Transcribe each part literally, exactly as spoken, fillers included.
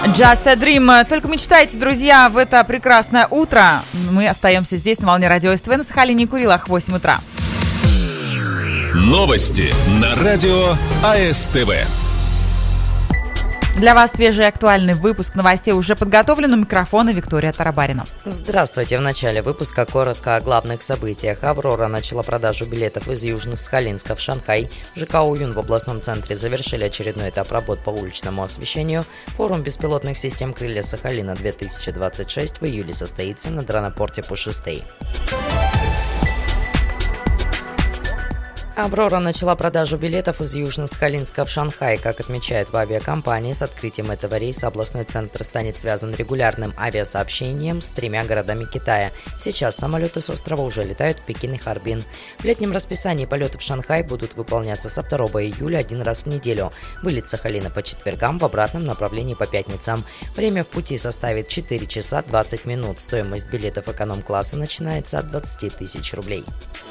Just a Dream. Только мечтайте, друзья, в это прекрасное утро. Мы остаемся здесь на волне радио СТВ на Сахалине и Курилах в восемь утра. Новости на радио АСТВ. Для вас свежий и актуальный выпуск новостей уже подготовлен. У микрофона Виктория Тарабарина. Здравствуйте. В начале выпуска коротко о главных событиях. «Аврора» начала продажу билетов из Южно-Сахалинска в Шанхай. ЖК «Уюн» в областном центре завершили очередной этап работ по уличному освещению. Форум беспилотных систем «Крылья Сахалина-две тысячи двадцать шесть» в июле состоится на дронопорте Пушистый. «Аврора» начала продажу билетов из Южно-Сахалинска в Шанхай. Как отмечают в авиакомпании, с открытием этого рейса областной центр станет связан регулярным авиасообщением с тремя городами Китая. Сейчас самолеты с острова уже летают в Пекин и Харбин. В летнем расписании полеты в Шанхай будут выполняться со второго июля один раз в неделю. Вылет Сахалина по четвергам, в обратном направлении по пятницам. Время в пути составит четыре часа двадцать минут. Стоимость билетов эконом-класса начинается от двадцати тысяч рублей.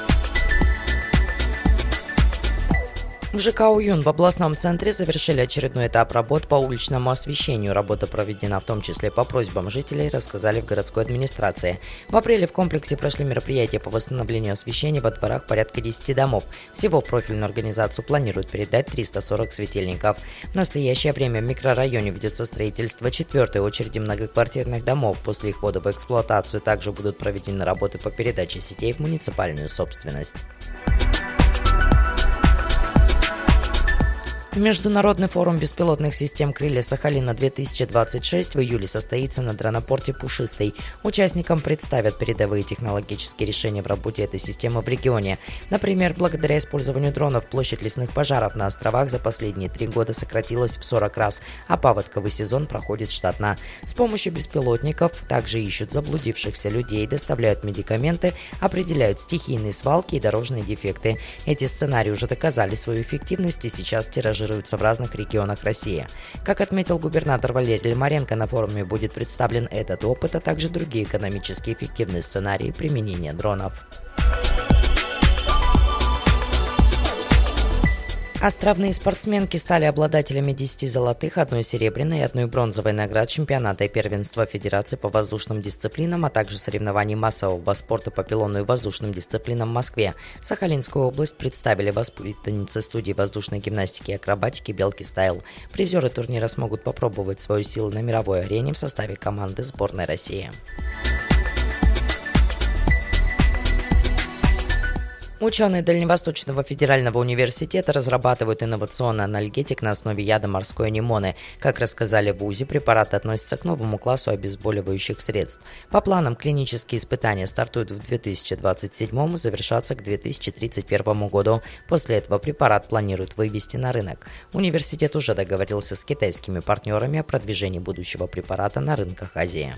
В ЖК «Уюн» в областном центре завершили очередной этап работ по уличному освещению. Работа проведена в том числе по просьбам жителей, рассказали в городской администрации. В апреле в комплексе прошли мероприятия по восстановлению освещения во дворах порядка десяти домов. Всего профильную организацию планируют передать триста сорок светильников. В настоящее время в микрорайоне ведется строительство четвертой очереди многоквартирных домов. После их ввода в эксплуатацию также будут проведены работы по передаче сетей в муниципальную собственность. Международный форум беспилотных систем «Крылья Сахалина-две тысячи двадцать шесть» в июле состоится на дронопорте Пушистый. Участникам представят передовые технологические решения в работе этой системы в регионе. Например, благодаря использованию дронов площадь лесных пожаров на островах за последние три года сократилась в сорок раз, а паводковый сезон проходит штатно. С помощью беспилотников также ищут заблудившихся людей, доставляют медикаменты, определяют стихийные свалки и дорожные дефекты. Эти сценарии уже доказали свою эффективность и сейчас тиражируются в разных регионах России. Как отметил губернатор Валерий Лимаренко, на форуме будет представлен этот опыт, а также другие экономически эффективные сценарии применения дронов. Островные спортсменки стали обладателями десяти золотых, одной серебряной и одной бронзовой наград чемпионата и первенства Федерации по воздушным дисциплинам, а также соревнований массового спорта по пилону и воздушным дисциплинам в Москве. Сахалинскую область представили воспитанницы студии воздушной гимнастики и акробатики «Белки Стайл». Призеры турнира смогут попробовать свою силу на мировой арене в составе команды сборной России. Ученые Дальневосточного федерального университета разрабатывают инновационный анальгетик на основе яда морской анимоны. Как рассказали в ВУЗе, препарат относится к новому классу обезболивающих средств. По планам, клинические испытания стартуют в две тысячи двадцать седьмом и завершатся к две тысячи тридцать первому году. После этого препарат планируют вывести на рынок. Университет уже договорился с китайскими партнерами о продвижении будущего препарата на рынках Азии.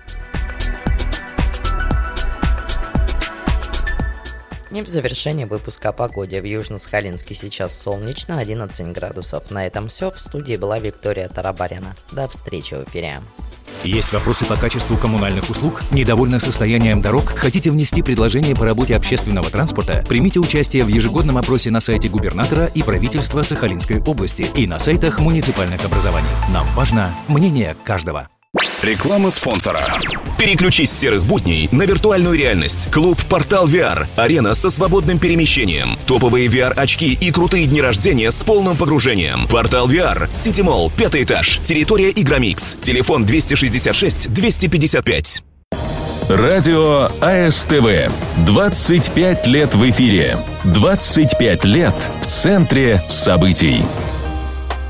И в завершение выпуска о погоде. В Южно-Сахалинске сейчас солнечно, одиннадцать градусов. На этом все. В студии была Виктория Тарабарина. До встречи в эфире. Есть вопросы по качеству коммунальных услуг? Недовольны состоянием дорог? Хотите внести предложение по работе общественного транспорта? Примите участие в ежегодном опросе на сайте губернатора и правительства Сахалинской области и на сайтах муниципальных образований. Нам важно мнение каждого. Реклама спонсора. Переключись с серых будней на виртуальную реальность. Клуб «Портал ви ар». Арена со свободным перемещением. Топовые ви ар-очки и крутые дни рождения с полным погружением. «Портал ви ар». Сити Молл, пятый этаж. Территория Игромикс. Телефон двести шестьдесят шесть двести пятьдесят пять. Радио АСТВ. двадцать пять лет в эфире. двадцать пять лет в центре событий.